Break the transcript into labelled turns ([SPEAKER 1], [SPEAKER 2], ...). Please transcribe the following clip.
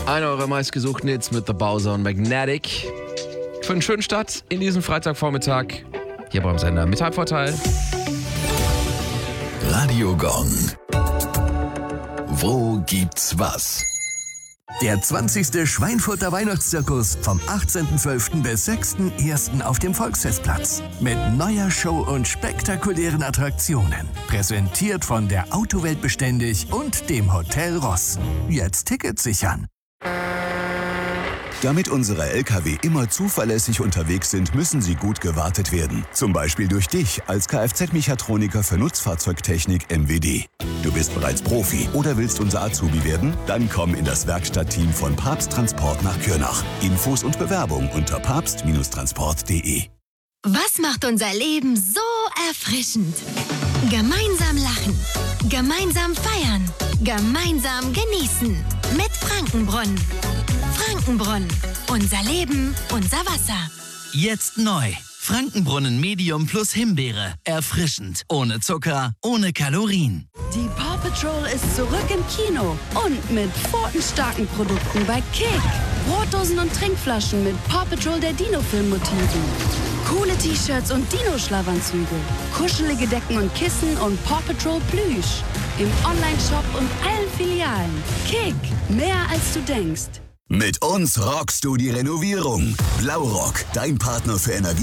[SPEAKER 1] Einer eurer meistgesuchten Hits mit The Bowser und Magnetic. Für einen schönen Start in diesem Freitagvormittag. Hier beim Sender mit Halbvorteil.
[SPEAKER 2] Radio Gong. Wo gibt's was? Der 20. Schweinfurter Weihnachtszirkus vom 18.12. bis 6.1. auf dem Volksfestplatz. Mit neuer Show und spektakulären Attraktionen. Präsentiert von der Autowelt beständig und dem Hotel Ross. Jetzt Tickets sichern. Damit unsere Lkw immer zuverlässig unterwegs sind, müssen sie gut gewartet werden. Zum Beispiel durch dich als Kfz-Mechatroniker für Nutzfahrzeugtechnik MWD. Du bist bereits Profi oder willst unser Azubi werden? Dann komm in das Werkstattteam von Papst Transport nach Kürnach. Infos und Bewerbung unter papst-transport.de.
[SPEAKER 3] Was macht unser Leben so erfrischend? Gemeinsam lachen, gemeinsam feiern, gemeinsam genießen. Mit Frankenbrunnen. Frankenbrunnen. Unser Leben, unser Wasser.
[SPEAKER 4] Jetzt neu. Frankenbrunnen Medium plus Himbeere. Erfrischend. Ohne Zucker, ohne Kalorien.
[SPEAKER 5] Die Paw Patrol ist zurück im Kino. Und mit pfotenstarken Produkten bei Kick. Brotdosen und Trinkflaschen mit Paw Patrol der Dino-Film-Motiven. Coole T-Shirts und Dino-Schlafanzüge. Kuschelige Decken und Kissen und Paw Patrol Plüsch. Im Onlineshop und allen Filialen. Kick. Mehr als du denkst.
[SPEAKER 2] Mit uns rockst du die Renovierung. Blaurock, dein Partner für Energie.